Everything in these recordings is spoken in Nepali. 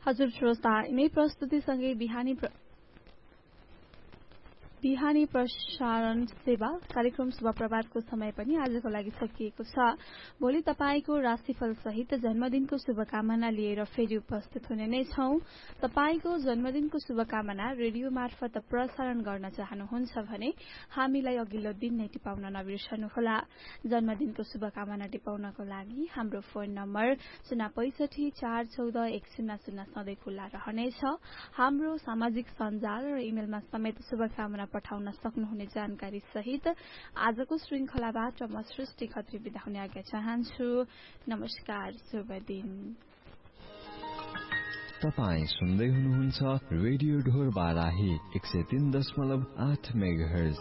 हजुर श्रोता, यिनै प्रस्तुतिसँगै बिहानी प्रसारण सेवा कार्यक्रम शुभ प्रभातको समय पनि आजको लागि सकिएको छ। भोलि तपाईको राशिफल सहित जन्मदिनको शुभकामना लिएर फेरि उपस्थित हुने नै छौं। तपाईको जन्मदिनको शुभकामना रेडियो मार्फत प्रसारण गर्न चाहनुहुन्छ भने हामीलाई अघिल्लो दिन नै टिपाउन नबिर्सनुहोला। जन्मदिनको शुभकामना टिपाउनको लागि हाम्रो फोन नम्बर 065410100 सधैं खुल्ला रहनेछ। हाम्रो सामाजिक सञ्जाल र इमेलमा समेत शुभकामना पठाउन सक्नुहुने जानकारी सहित आजको श्रृंखलाबाट म सृष्टि खत्री बिदा हुने आज्ञा चाहन्छु। नमस्कार, शुभ दिन। तपाई सुन्दै हुनुहुन्छ रेडियो ढोर बाराही 103.8 मेगाहर्ज।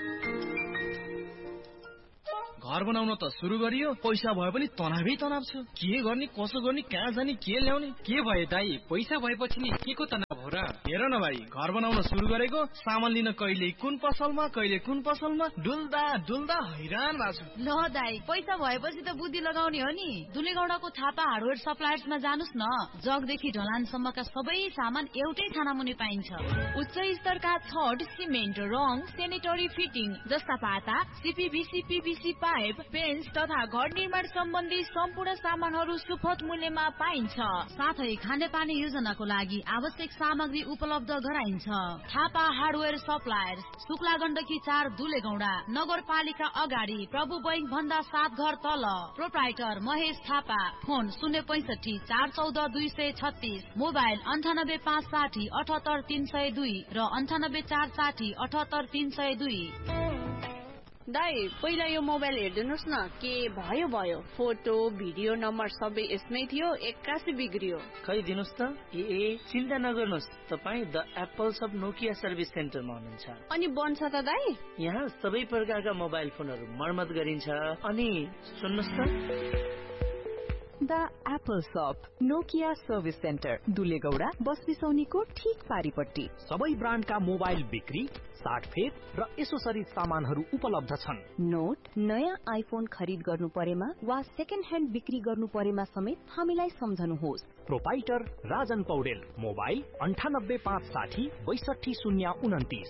घर बनाउन त सुरु गरियो, पैसा भए पनि तनावै तनाव छ। के गर्ने, कसो गर्ने, कहाँ जाने, के ल्याउने? के भयो दाई, पैसा भएपछि नि के को तनाव हो र? हेर न भाइ, घर बनाउन सुरु गरेको, सामान लिन कहिले कुन पसलमा कहिले कुन पसलमा डुल्दा डुल्दा हैरान भएको छु। ल दाई, पैसा भएपछि त बुद्धि लगाउने हो नि। दुलेगौडाको थापा हार्डवेयर सप्लायर्समा जानुस् न। जगदेखि ढलानसम्मका सबै सामान एउटै थाना मुनि पाइन्छ। उच्च स्तरका छड, सिमेन्ट, रङ, सेनिटरी फिटिङ जस्ता पाता, सीपीभीसी, पीभीसी पाइप, पेन्ट्स तथा घर निर्माण सम्बन्धी सम्पूर्ण सामानहरू सुपथ मूल्यमा पाइन्छ। साथै खानेपानी योजनाको लागि आवश्यक सामग्री उपलब्ध गराइन्छ। थापा हार्डवेयर सप्लायर्स, शुक्ला गण्डकी 4 दुलेगौडा, नगरपालिका अगाडि, प्रभु बैंक भन्दा 7 घर तल। Proprietor Mahesh Thapa. Phone 065 414 236, mobile 98560 78302 र 98460 78302। दाई, पहिला यो मोबाइल हेर्दिनुस् न, के भयो भयो। फोटो भिडियो नम्बर सबै यसमै थियो, 81 बिग्रियो। खै दिनुस् त। चिन्ता नगर्नुस्, तपाईँ the apples of Nokia service सेन्टरमा हुनुहुन्छ। अनि बन्छ त दाई? यहाँ सबै प्रकारका मोबाइल फोनहरू मर्मत गरिन्छ। अनि सुन्नुस् त, द एप्पल शप नोकिया सर्भिस सेन्टर दुलेगौडा बस बिसौनीको ठीक पारिपट्टि। सबै ब्रान्डका मोबाइल बिक्री, साटफेर र एसोसरिज सामानहरू उपलब्ध छन्। नोट, नयाँ आइफोन खरिद गर्नु परेमा वा सेकेन्ड ह्यान्ड बिक्री गर्नु परेमा समेत हामीलाई सम्झनुहोस्। प्रोपाइटर राजन पौडेल। मोबाइल 98560 62029।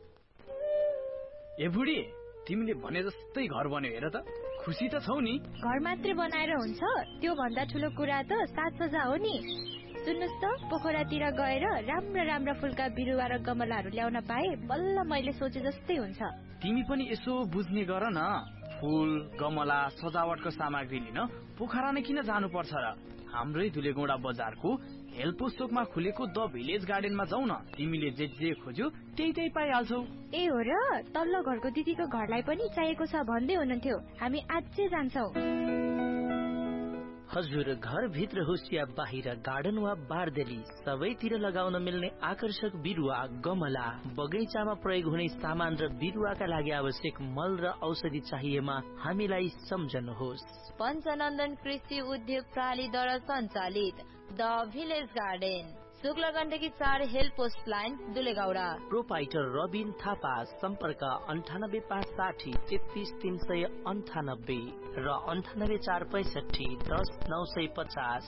ए बुढी, तिमीले भने जस्तै घर बन्यो हेर त। खुसी त छौ नि? घर मात्रै बनाएर हुन्छ? त्यो भन्दा ठुलो कुरा त साज सज्जा हो नि। सुन्नुस् त, पोखरातिर गएर राम्रा राम्रा फुलका बिरुवा र गमलाहरू ल्याउन पाए बल्ल मैले सोचे जस्तै हुन्छ। तिमी पनि यसो बुझ्ने गर न। फूल, गमला, सजावटको सामग्री लिन पोखरा नै किन जानु पर्छ र? हाम्रै दुलेगौडा बजारको हेल्पोस चोकमा खुलेको द भिलेज गार्डनमा जाऊ न। तिमीले जे खोज्यो त्यही पाइहाल्छौ। ए हो र, तल्लो घरको दिदीको घरलाई पनि चाहिएको छ भन्दै हुनुहुन्थ्यो। हामी आजै जान्छौ। हजुर, घर भित्र होस् या बाहिर, गार्डन वा बारदेली, सबैतिर लगाउन मिल्ने आकर्षक बिरुवा, गमला, बगैँचामा प्रयोग हुने सामान र बिरुवाका लागि आवश्यक मल र औषधि चाहिएमा हामीलाई सम्झनुहोस्। पञ्चनन्दन कृषि उद्योग प्रणालीद्वारा सञ्चालित the village garden, Shukla Gandaki 4 help post line दुलेगौडा। Proprietor Rabin Thapa. सम्पर्क 98560 33398 र 98465 10950।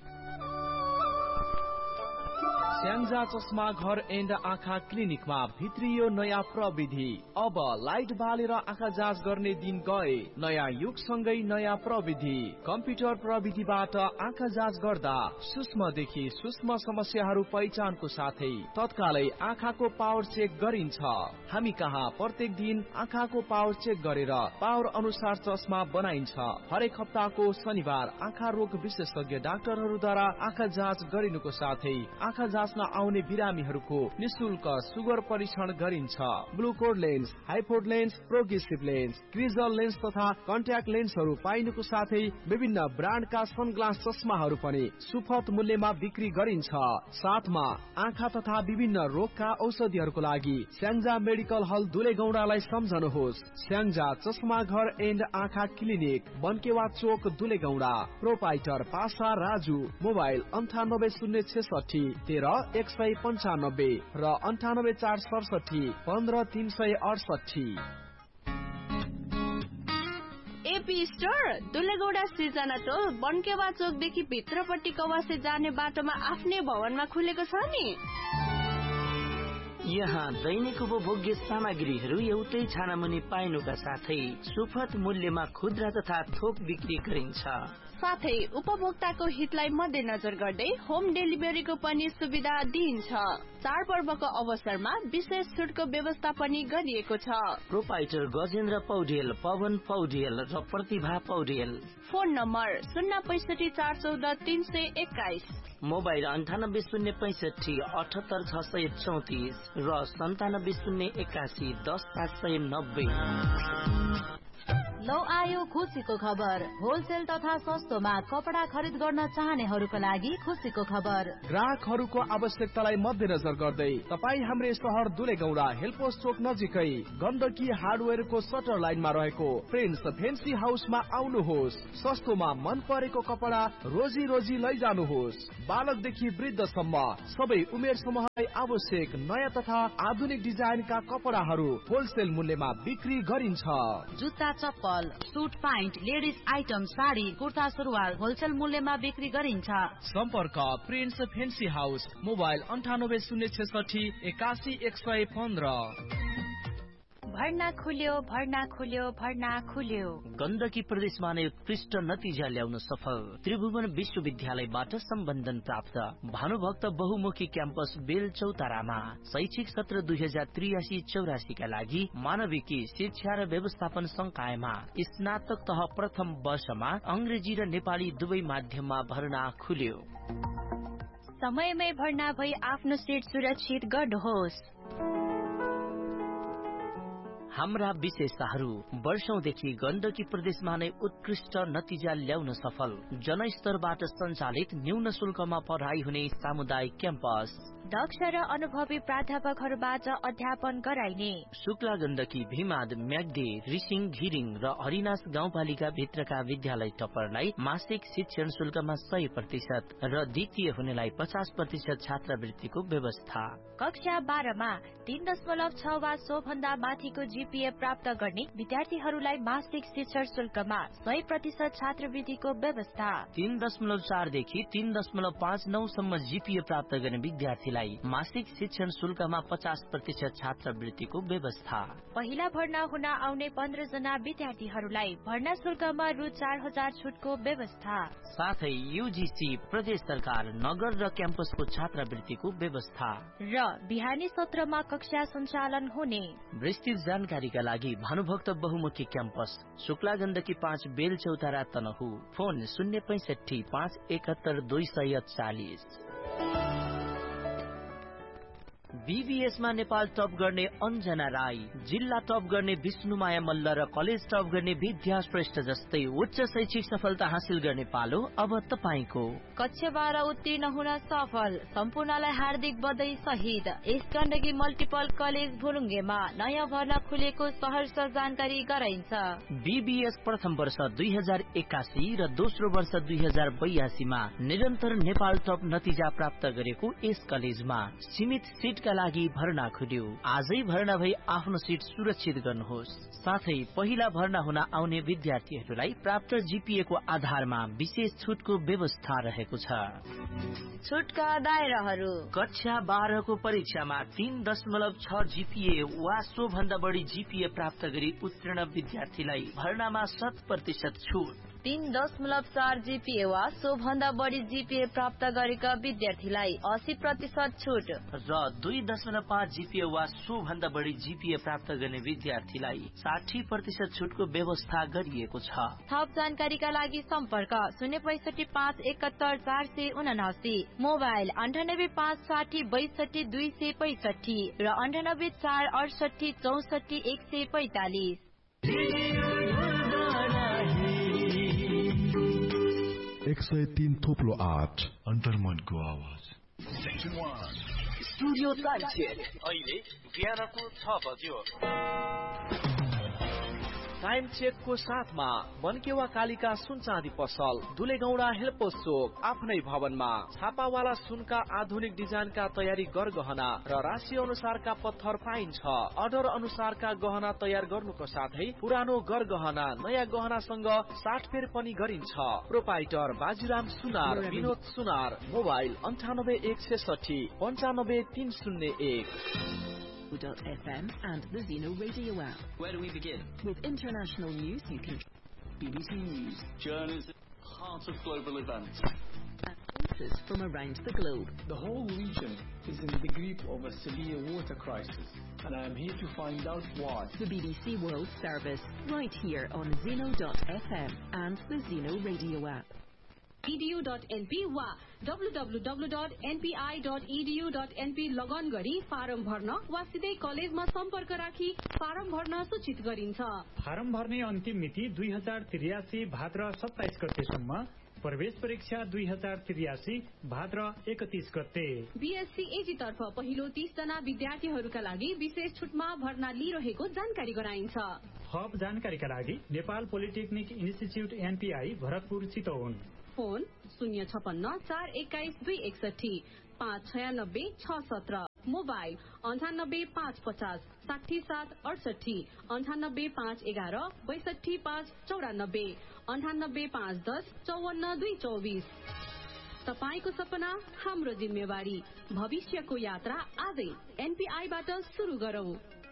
स्याङ्जा चस्मा घर एन्ड आँखा क्लिनिकमा भित्रियो नयाँ प्रविधि। अब लाइट बालेर आँखा जाँच गर्ने दिन गए। नयाँ युगसँगै नयाँ प्रविधि। कम्प्युटर प्रविधिबाट आँखा जाँच गर्दा सूक्ष्मदेखि सूक्ष्म समस्याहरू पहिचानको साथै तत्कालै आँखाको पावर चेक गरिन्छ। हामी कहाँ प्रत्येक दिन आँखाको पावर चेक गरेर पावर अनुसार चस्मा बनाइन्छ। हरेक हप्ताको शनिबार आँखा रोग विशेषज्ञ डाक्टरहरूद्वारा आँखा जाँच गरिनुको साथै आँखा जाँच्न आउने बिरामीहरूको निशुल्क सुगर परीक्षण गरिन्छ। ग्लुकोड lens, हाइपोड lens, progressive lens, क्रिजल lens तथा कन्ट्याक्ट लेन्सहरू पाइनुको साथै विभिन्न ब्रान्डका सनग्लास चस्माहरू पनि सुपथ मूल्यमा बिक्री गरिन्छ। साथमा आँखा तथा विभिन्न रोगका औषधिहरूको लागि स्याङ्जा मेडिकल हल दुलेगौडालाई सम्झनुहोस्। स्याङ्जा चस्मा घर एन्ड आँखा क्लिनिक, बनकेवा चोक दुलेगौडा। प्रोपाइटर पासा राजु। मोबाइल 9806 13 195 र 98467 15368। ए जेपी स्टोर दुलेगौडा सिर्जना टोल बनकेवा चोकदेखि भित्रपट्टि कवासे जाने बाटोमा आफ्नै भवनमा खुलेको छ नि। यहाँ दैनिक उपभोग्य सामग्रीहरू एउटै छानामुनि पाइनुका साथै सुपथ मूल्यमा खुद्रा तथा थोक बिक्री गरिन्छ। साथै उपभोक्ताको हितलाई मध्यनजर गर्दै होम डेलिभरीको पनि सुविधा दिइन्छ। चाडपर्वको अवसरमा विशेष छुटको व्यवस्था पनि गरिएको छ। प्रोपाइटर गजेन्द्र पौडेल, पवन पौडेल र प्रतिभा पौडेल। फोन नम्बर 065 414 321, मोबाइल 98 065 78 634 र 97 081 10 790। लौ आयो खुसीको खबर। होलसेल तथा सस्तोमा कपडा खरिद गर्न चाहनेहरूका लागि खुसीको खबर। ग्राहकहरूको आवश्यकतालाई मध्यनजर गर्दै तपाई हाम्रो शहर दुलेगौडा हेल्पोस चोक नजिकै गण्डकी हार्डवेयरको सटर लाइनमा रहेको प्रिन्स फेन्सी हाउसमा आउनुहोस्। सस्तोमा मन परेको कपडा रोजी रोजी लैजानुहोस्। बालकदेखि वृद्धसम्म सबै उमेर समूहलाई आवश्यक नयाँ तथा आधुनिक डिजाइनका कपडाहरू होलसेल मूल्यमा बिक्री गरिन्छ। जुत्ता, चप्पल, suit pant, ladies item, sari, kurta, सुरुवाल होलसेल मूल्यमा बिक्री गरिन्छ। सम्पर्क प्रिन्स फेन्सी हाउस, मोबाइल 98 066 81 115। भर्ना खुल्यो, भर्ना खुल्यो, भर्ना खुल्यो। गण्डकी प्रदेशमा नै उत्कृष्ट नतिजा ल्याउन सफल त्रिभुवन विश्वविद्यालयबाट सम्बन्धन प्राप्त भानुभक्त बहुमुखी क्याम्पस बेल चौतारामा शैक्षिक सत्र 2083-84 का लागि मानविकी शिक्षा र व्यवस्थापन संकायमा स्नातक तह प्रथम वर्षमा अंग्रेजी र नेपाली दुवै माध्यममा भर्ना खुल्यो। समयमै भर्ना भई आफ्नो सिट सुरक्षित गर्नुहोस्। हाम्रा विशेषताहरू वर्षौंदेखि गण्डकी प्रदेशमा नै उत्कृष्ट नतिजा ल्याउन सफल जनस्तरबाट सञ्चालित न्यून शुल्कमा पढाइ हुने सामुदायिक क्याम्पस। दक्ष र अनुभवी प्राध्यापकहरूबाट अध्यापन गराइने। शुक्ला गण्डकी, भीमाद, म्याग्दी, रिसिङ, घिरिङ र हरिनास गाउँपालिका भित्रका विद्यालय टपरलाई मासिक शिक्षण शुल्कमा 100% र द्वितीय हुनेलाई 50% छात्रवृत्तिको व्यवस्था। कक्षा 12 मा 3.6 वा सो भन्दा माथिको जीपीए प्राप्त गर्ने विद्यार्थीहरूलाई मासिक शिक्षण शुल्कमा 100% छात्रवृत्तिको व्यवस्था। 3.4 देखि 3.59 सम्म जीपीए प्राप्त गर्ने विद्यार्थीलाई मासिक शिक्षण शुल्कमा 50% छात्रवृत्तिको व्यवस्था। पहिला भर्ना हुन आउने 15 जना विद्यार्थीहरूलाई भर्ना शुल्कमा रु 4000 छुटको व्यवस्था। साथै यूजीसी, प्रदेश सरकार, नगर र क्याम्पसको छात्रवृत्तिको व्यवस्था र बिहानी सत्रमा कक्षा सञ्चालन हुने। विस्तृत जानकारीका लागि भानुभक्त बहुमुखी क्याम्पस शुक्ला गण्डकी 5 बेल चौतारा तनहु। फोन 065 571 240। बीबीएसमा नेपाल टप गर्ने अन्जना राई, जिल्ला टप गर्ने विष्णुमाया मल्ल र कलेज टप गर्ने विद्या श्रेष्ठ जस्तै उच्च शैक्षिक सफलता हासिल गर्ने पालो अब तपाईको। कक्षा 12 उत्तीर्ण हुन सफल सम्पूर्णलाई हार्दिक बधाई सहित यस गण्डकी मल्टिपल कलेज भुरुङ्गेमा नयाँ भर्ना खुलेको सहर्ष जानकारी गराइन्छ। बीबीएस प्रथम वर्ष 2081 र दोस्रो वर्ष 2082 मा निरन्तर नेपाल टप नतिजा प्राप्त गरेको यस कलेजमा सीमित सीट का लागि भर्ना खुल्यो। आजै भर्ना भई आफ्नो सीट सुरक्षित गर्नुहोस्। साथै पहिला भर्ना हुन आउने विद्यार्थीहरूलाई प्राप्त जीपीए को आधारमा विशेष छुटको व्यवस्था रहेको छ। छुटका दायराहरू कक्षा 12 को परीक्षामा 3.6 जीपीए वा सो भन्दा बढी जीपीए प्राप्त गरी उत्तीर्ण विद्यार्थीलाई भर्नामा 100% छुट। 3.4 जीपीए वा सो भन्दा बढी जीपीए प्राप्त गरेका विद्यार्थीलाई 80% छुट र 2.5 जीपीए वा सो भन्दा बढी जीपीए प्राप्त गर्ने विद्यार्थीलाई 60% छुटको व्यवस्था गरिएको छ। थप जानकारीका लागि सम्पर्क 065 571 479, मोबाइल 98 560 62 265 र 98 468 64 145। 103 थोप्लो 8 अन्तर्मनको आवाज। स्टुडियो टाइम चेक अहिले बिहानको 6 बज्यो। टाइम चेकको साथमा मनकेवा कालिका सुन चाँदी पसल दुलेगौडा हेल्पोस चोक आफ्नै भवनमा छापावाला सुनका आधुनिक डिजाइनका तयारी गरगहना र राशि अनुसारका पत्थर पाइन्छ। अर्डर अनुसारका गहना तयार गर्नुको साथै पुरानो गरगहना नयाँ गहनासँग साटफेर पनि गरिन्छ। Proprietor Bajiram Sunar, Vinod Sunar, mobile 9816 95301। FM and the Zeno Radio app. Where do we begin? With international news you can BBC News, journalism, heart of global events. And voices from around the globe. The whole region is in the grip of a severe water crisis, and I am here to find out why. The BBC World Service, right here on Zeno.fm and the Zeno Radio app. edu.np वा www.npi.edu.np लगन गरी फारम भर्न वा सिधै कलेजमा सम्पर्क राखी फारम भर्न सूचित गरिन्छ। फारम भर्ने अन्तिम मिति 2083 भाद्र 27 गतेसम्म, प्रवेश परीक्षा 2083 भाद्र 31 गते। बीएससी एजी तर्फ पहिलो 30 जना विद्यार्थीहरूका लागि विशेष छुटमा भर्ना लिइरहेको जानकारी गराइन्छ। थप जानकारीका लागि Nepal polytechnic institute NPI Bharatpur Chitwan. Phone 056 421 261 596 617। Mobile 98 550 67 68 98 511 62 594 98 510 54 224। तपाईको सपना हाम्रो जिम्मेवारी, भविष्यको यात्रा आजै एनपीआईबाट सुरु गरौं।